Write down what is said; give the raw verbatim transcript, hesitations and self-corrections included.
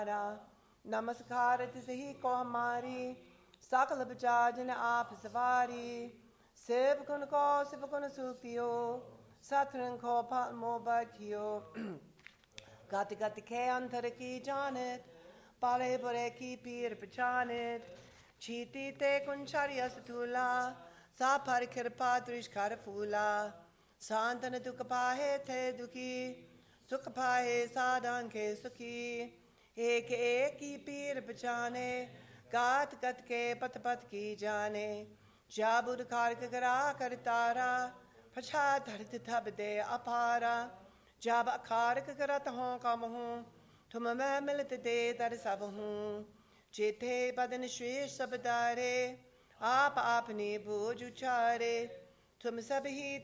नमस्कार तिसही को हमारी सकल बचाजन आप सवारी शिव गुण को शिव गुण सुखियो सतरंग को पलमो बखियो गति गति के अंतर की जानत पाले बुरे की पीर पहचानत चीती ते कुंचारिया सतूला सा पर कृपा दृष्कर फूला सांतन दुख पाहे थे दुखी सुख पाहे साधन के सुखी एक एक की पीर बचाने गात गत के पत पत की जाने जाबुद कारक करा कर तारा पछा धरत थब दे अपारा जब अकारक करत हों कम हूँ तुम मैं मिलत दे दर सब हूँ चेते बदन श्वेश सब दारे आप आपने बोझ उचारे तुम सब ही